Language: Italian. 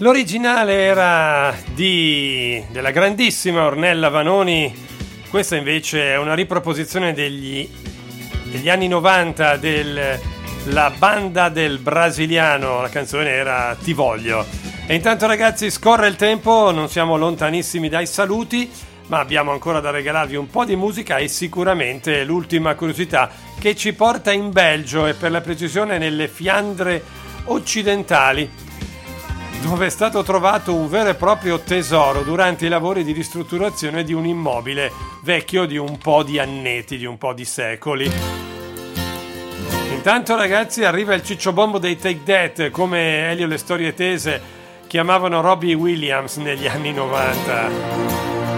L'originale era della grandissima Ornella Vanoni, questa invece è una riproposizione degli anni 90 della banda del brasiliano, la canzone era Ti voglio. E intanto ragazzi scorre il tempo, non siamo lontanissimi dai saluti, ma abbiamo ancora da regalarvi un po' di musica e sicuramente l'ultima curiosità che ci porta in Belgio e per la precisione nelle Fiandre occidentali, dove è stato trovato un vero e proprio tesoro durante i lavori di ristrutturazione di un immobile vecchio di un po' di annetti, di un po' di secoli. Intanto ragazzi arriva il cicciobombo dei Take That, come Elio Le Storie Tese chiamavano Robbie Williams negli anni 90.